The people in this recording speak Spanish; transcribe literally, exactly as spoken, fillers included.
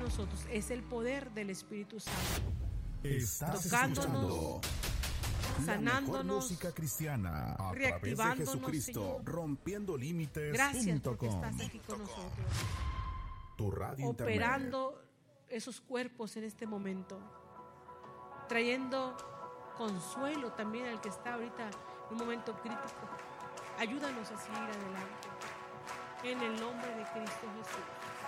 nosotros. Es el poder del Espíritu Santo. Estás Tocándonos, la mejor sanándonos, música cristiana a través de reactivándonos, Jesucristo, Señor. rompiendo límites. Gracias porque estás aquí con nosotros, Tu radio internet. operando esos cuerpos en este momento, trayendo consuelo también al que está ahorita en un momento crítico. Ayúdanos a seguir adelante. En el nombre de Cristo Jesús.